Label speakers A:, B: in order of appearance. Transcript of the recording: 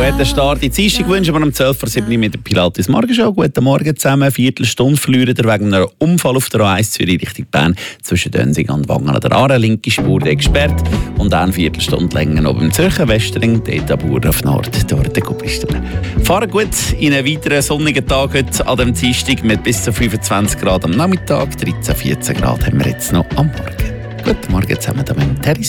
A: guten Start in die Dienstag wünschen wir um 12:07 Uhr mit der Pilates Morgenshow. Guten Morgen zusammen. Eine Viertelstunde verlieren ihr wegen einem Unfall auf der A1 Zürich Richtung Bern zwischen Dönsing und Wangen an der Aare. Linke Spur gesperrt. Und dann eine Viertelstunde länger oben im Zürcher Westring, dort Bauer auf Nord, dort die Piste. Fahren gut in einen weiteren sonnigen Tag heute an dem Dienstag mit bis zu 25 Grad am Nachmittag. 13, 14 Grad haben wir jetzt noch am Morgen. Guten Morgen zusammen mit dem Terry.